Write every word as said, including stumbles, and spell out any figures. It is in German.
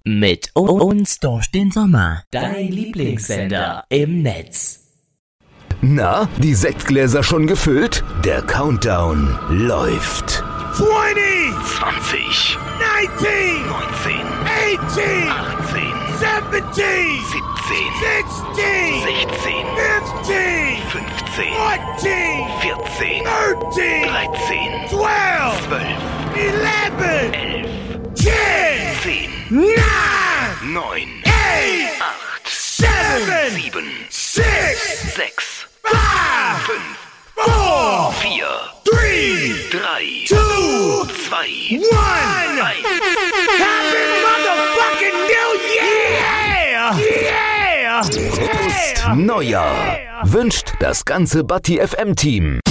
Mit uns durch den Sommer. Dein Lieblingssender im Netz. Na, die Sektgläser schon gefüllt? Der Countdown läuft. zwanzig, zwanzig, neunzehn, neunzehn, achtzehn, achtzehn, siebzehn, siebzehn, sechzehn, sechzehn, fünfzehn, fünfzehn, fourteen, vierzehn, thirteen, dreizehn, twelve, zwölf, eleven, elf, ten, zehn, nine, neun, eight, acht, seven, sieben, six, sechs, five, fünf, four, vier, three, drei, two, zwei, one. eins. Happy motherfucking New Year! Yeah! Prost Neujahr wünscht das ganze Batti F M Team.